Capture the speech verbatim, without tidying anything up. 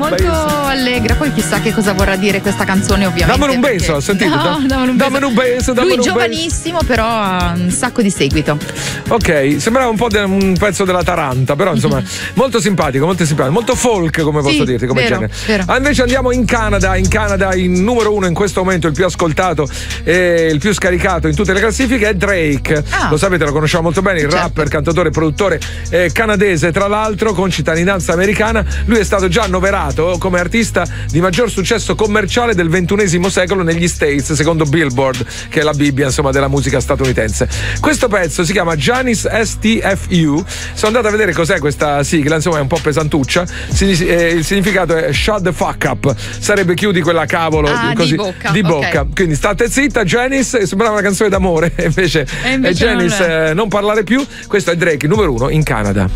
molto bass. allegra, poi chissà che cosa vorrà dire questa canzone, ovviamente. Dammene un beso, perché... ha sentito? No, dammene un beso. Dammene un beso, dammene Lui un giovanissimo, però ha un sacco di seguito. Ok, sembrava un po' de- un pezzo della Taranta, però insomma molto simpatico, molto simpatico, molto folk, come posso Sì, dirti, come vero, genere. vero. Ah, invece andiamo in Canada, in Canada il numero uno in questo momento, il più ascoltato e il più scaricato in tutte le classifiche è Drake. Ah. Lo sapete, lo conosciamo molto bene, il Certo. rapper, cantautore, produttore eh, canadese, tra l'altro con cittadinanza americana. Lui è stato già annoverato come artista di maggior successo commerciale del ventunesimo secolo negli States, secondo Billboard, che è la Bibbia insomma della musica statunitense. Questo pezzo si chiama Janis S T F U. Sono andato a vedere cos'è questa sigla, insomma è un po' pesantuccia. Signi- eh, il significato è shut the fuck up, sarebbe chiudi quella cavolo, Ah, così, di bocca, di ok. bocca. Quindi state zitta Janis, sembrava una canzone d'amore, invece, E invece è Janis non è. eh, non parlare più. Questo è Drake, numero uno in Canada.